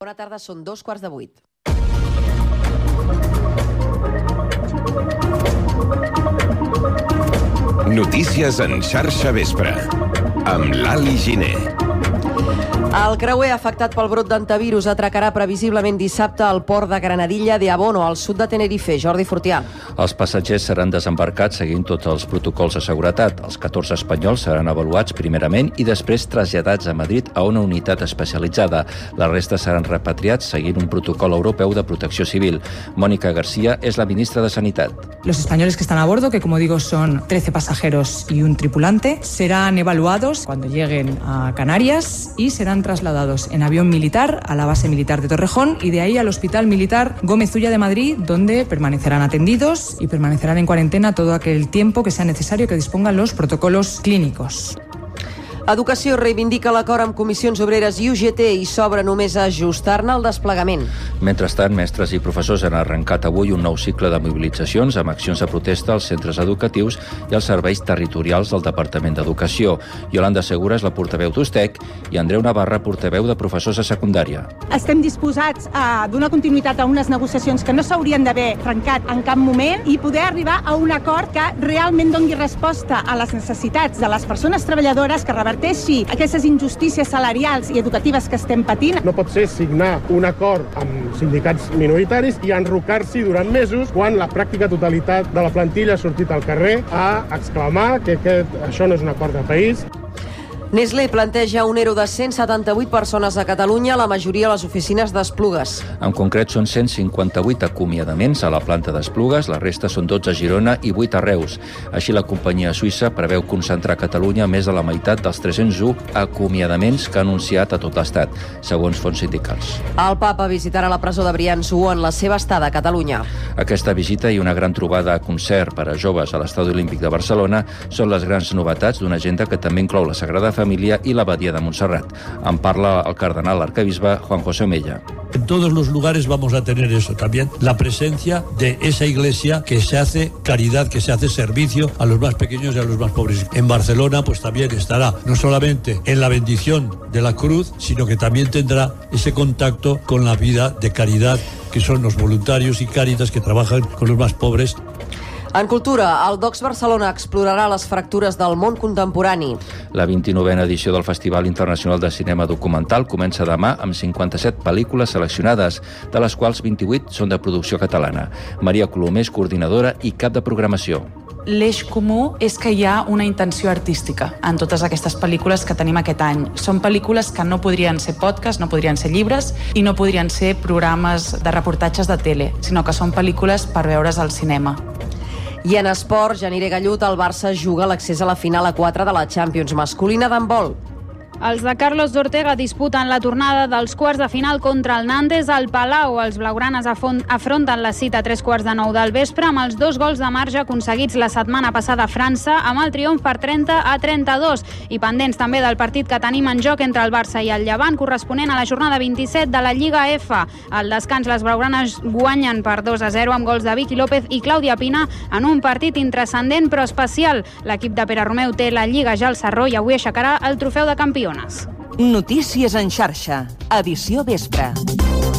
Bona tarda, són 7:45. Notícies en xarxa vespre, amb Lali Giner. El creuer afectat pel brot d'antivirus atracarà previsiblement dissabte al port de Granadilla de Abono, al sud de Tenerife. Jordi Fortià. Els passatgers seran desembarcats seguint tots els protocols de seguretat. Els 14 espanyols seran avaluats primerament i després traslladats a Madrid a una unitat especialitzada. La resta seran repatriats seguint un protocol europeu de protecció civil. Mónica García és la ministra de Sanitat. Los españoles que están a bordo, que como digo son 13 pasajeros y un tripulante, serán evaluados cuando lleguen a Canarias y serán trasladados en avión militar a la base militar de Torrejón y de ahí al Hospital Militar Gómez Ulla de Madrid, donde permanecerán atendidos y permanecerán en cuarentena todo aquel tiempo que sea necesario que dispongan los protocolos clínicos. Educació reivindica l'acord amb Comissions Obreres i UGT i s'obre només a ajustar-ne el desplegament. Mentrestant, mestres i professors han arrencat avui un nou cicle de mobilitzacions amb accions de protesta als centres educatius i als serveis territorials del Departament d'Educació. Yolanda Segura és la portaveu d'USTEC i Andreu Navarra, portaveu de professors de secundària. Estem disposats a donar continuïtat a unes negociacions que no s'haurien d'haver trencat en cap moment i poder arribar a un acord que realment doni resposta a les necessitats de les persones treballadores, que reverteixi aquestes injustícies salarials i educatives que estem patint. No pot ser signar un acord amb sindicats minoritaris i enrocar-s'hi durant mesos quan la pràctica totalitat de la plantilla ha sortit al carrer a exclamar que això no és un acord de país. Nestlé planteja un ERO de 178 persones a Catalunya, la majoria a les oficines d'Esplugues. En concret, són 158 acomiadaments a la planta d'Esplugues, la resta són 12 a Girona i 8 a Reus. Així, la companyia suïssa preveu concentrar a Catalunya més de la meitat dels 301 acomiadaments que ha anunciat a tot l'estat, segons fons sindicals. El papa visitarà la presó de Briançon en la seva estada a Catalunya. Aquesta visita i una gran trobada a concert per a joves a l'Estadi Olímpic de Barcelona són les grans novetats d'una agenda que també inclou la Sagrada Família y la Abadía de Montserrat. En parla el cardenal arcabisbe Juan José Mella. En todos los lugares vamos a tener eso también, la presencia de esa iglesia que se hace caridad, que se hace servicio a los más pequeños y a los más pobres. En Barcelona pues también estará no solamente en la bendición de la cruz, sino que también tendrá ese contacto con la vida de caridad que son los voluntarios y Cáritas que trabajan con los más pobres. En cultura, el Docs Barcelona explorarà les fractures del món contemporani. La 29a edició del Festival Internacional de Cinema Documental comença demà amb 57 pel·lícules seleccionades, de les quals 28 són de producció catalana. Maria Colomer és coordinadora i cap de programació. L'eix comú és que hi ha una intenció artística en totes aquestes pel·lícules que tenim aquest any. Són pel·lícules que no podrien ser podcast, no podrien ser llibres i no podrien ser programes de reportatges de tele, sinó que són pel·lícules per veure's al cinema. I en esport, Janire Gallut, el Barça juga l'accés a la final a 4 de la Champions masculina d'handbol. Els de Carlos Ortega disputen la tornada dels quarts de final contra el Nantes al Palau. Els blaugranes afronten la cita a 3:15 del vespre amb els 2 gols de marge aconseguits la setmana passada a França amb el triomf per 30-32 i pendents també del partit que tenim en joc entre el Barça i el Llevant corresponent a la jornada 27 de la Lliga F. Al descans les blaugranes guanyen per 2-0 amb gols de Vicky López i Clàudia Pina en un partit intranscendent però especial. L'equip de Pere Romeu té la Lliga ja al sarró i avui aixecarà el trofeu de campió. Notícies en xarxa, edició vespre.